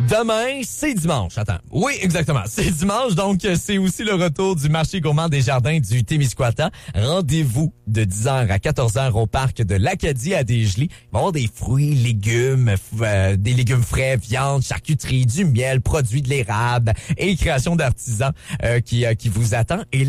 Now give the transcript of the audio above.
Demain, c'est dimanche. Attends. Oui, exactement. C'est dimanche, donc c'est aussi le retour du marché gourmand des jardins du Témiscouata. Rendez-vous de 10h à 14h au parc de l'Acadie à Desjolies. Il va y avoir des fruits, légumes, des légumes frais, viande, charcuterie, du miel, produits de l'érable et création d'artisans qui vous attend. Et